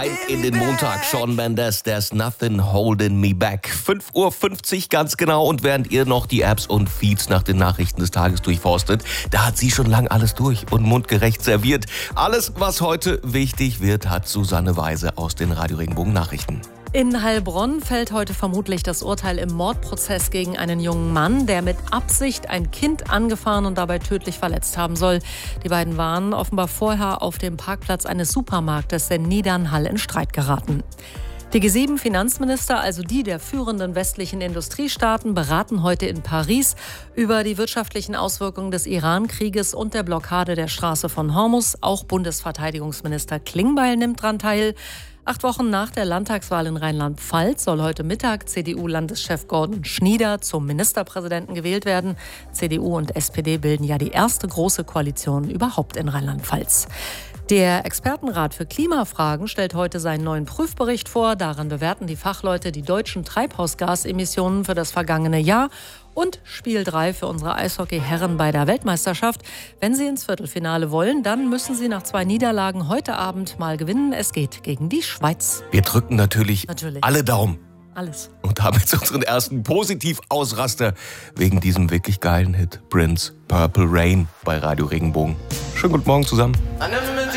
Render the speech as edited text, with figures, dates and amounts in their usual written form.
rein in den Montag. Shawn Mendes, There's Nothing Holding Me Back. 5:50 Uhr ganz genau. Und während ihr noch die Apps und Feeds nach den Nachrichten des Tages durchforstet, da hat sie schon lang alles durch und mundgerecht serviert. Alles, was heute wichtig wird, hat Susanne Weise aus den Radio Regenbogen Nachrichten. In Heilbronn fällt heute vermutlich das Urteil im Mordprozess gegen einen jungen Mann, der mit Absicht ein Kind angefahren und dabei tödlich verletzt haben soll. Die beiden waren offenbar vorher auf dem Parkplatz eines Supermarktes in Niedernhall in Streit geraten. Die G7-Finanzminister, also die der führenden westlichen Industriestaaten, beraten heute in Paris über die wirtschaftlichen Auswirkungen des Iran-Krieges und der Blockade der Straße von Hormuz. Auch Bundesverteidigungsminister Klingbeil nimmt daran teil. 8 Wochen nach der Landtagswahl in Rheinland-Pfalz soll heute Mittag CDU-Landeschef Gordon Schnieder zum Ministerpräsidenten gewählt werden. CDU und SPD bilden ja die erste große Koalition überhaupt in Rheinland-Pfalz. Der Expertenrat für Klimafragen stellt heute seinen neuen Prüfbericht vor. Darin bewerten die Fachleute die deutschen Treibhausgasemissionen für das vergangene Jahr und Spiel 3 für unsere Eishockey-Herren bei der Weltmeisterschaft. Wenn sie ins Viertelfinale wollen, dann müssen sie nach 2 Niederlagen heute Abend mal gewinnen. Es geht gegen die Schweiz. Wir drücken natürlich alle Daumen. Alles. Und haben jetzt unseren ersten Positiv-Ausraster wegen diesem wirklich geilen Hit Prince, Purple Rain bei Radio Regenbogen. Schönen guten Morgen zusammen.